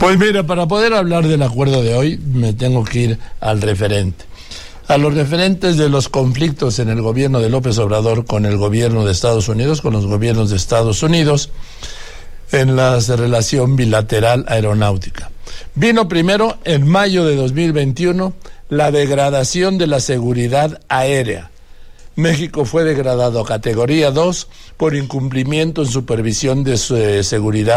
Pues mira, para poder hablar del acuerdo de hoy, me tengo que ir al referente. A los referentes de los conflictos en el gobierno de López Obrador con el gobierno de Estados Unidos, con los gobiernos de Estados Unidos, en la relación bilateral aeronáutica. Vino primero, en mayo de 2021, la degradación de la seguridad aérea. México fue degradado a categoría 2 por incumplimiento en supervisión de seguridad